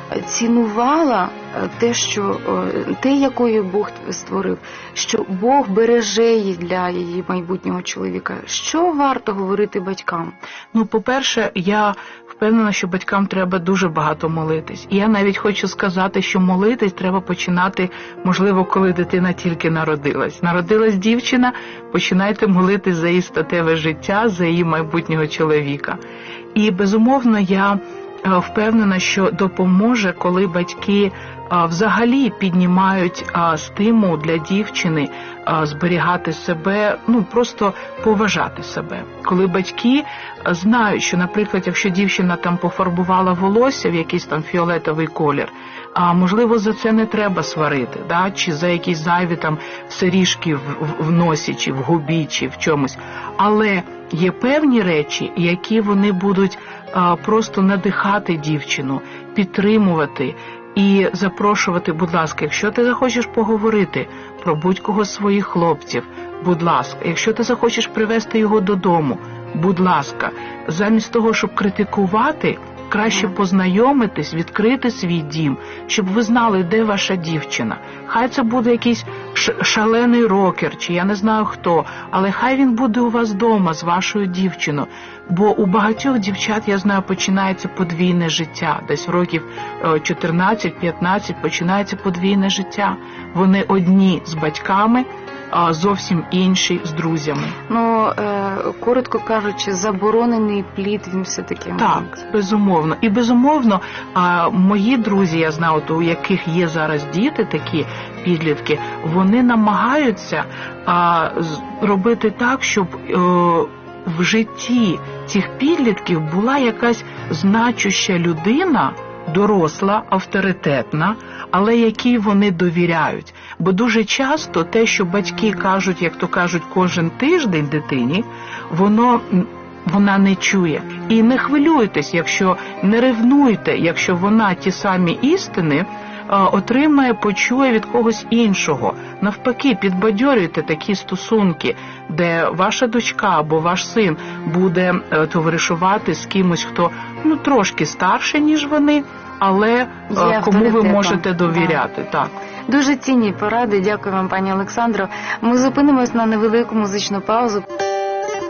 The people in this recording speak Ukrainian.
цінувала те, якою Бог створив, що Бог береже її для її майбутнього чоловіка. Що варто говорити батькам? По-перше, я впевнена, що батькам треба дуже багато молитись. І я навіть хочу сказати, що молитись треба починати, можливо, коли дитина тільки народилась. Народилась дівчина, починайте молитись за її статеве життя, за її майбутнього чоловіка. І, безумовно, я впевнена, що допоможе, коли батьки взагалі піднімають стимул для дівчини зберігати себе, просто поважати себе. Коли батьки знають, що, наприклад, якщо дівчина там пофарбувала волосся в якийсь там фіолетовий колір, можливо, за це не треба сварити, чи за якісь зайві там сережки в носі, чи в губі, чи в чомусь. Але є певні речі, які вони будуть просто надихати дівчину, підтримувати і запрошувати, будь ласка, якщо ти захочеш поговорити про будь-кого з своїх хлопців, будь ласка, якщо ти захочеш привезти його додому, будь ласка, замість того, щоб критикувати, краще познайомитись, відкрити свій дім, щоб ви знали, де ваша дівчина. Хай це буде якийсь шалений рокер, чи я не знаю хто, але хай він буде у вас вдома з вашою дівчиною. Бо у багатьох дівчат, я знаю, починається подвійне життя. Десь років 14-15 починається подвійне життя. Вони одні з батьками, а зовсім інші з друзями. Коротко кажучи, заборонений плід він все-таки. Так, безумовно. І безумовно, мої друзі, я знаю, у яких є зараз діти, такі підлітки, вони намагаються робити так, щоб в житті цих підлітків була якась значуща людина, доросла, авторитетна, але якій вони довіряють. Бо дуже часто те, що батьки кажуть, як то кажуть, кожен тиждень дитині, вона не чує. І не хвилюйтесь, не ревнуйте, якщо вона ті самі істини отримає, почує від когось іншого. Навпаки, підбадьорюйте такі стосунки, де ваша дочка або ваш син буде товаришувати з кимось, хто трошки старше, ніж вони, але кому ви можете довіряти. Так. Дуже цінні поради. Дякую вам, пані Олександро. Ми зупинимось на невелику музичну паузу.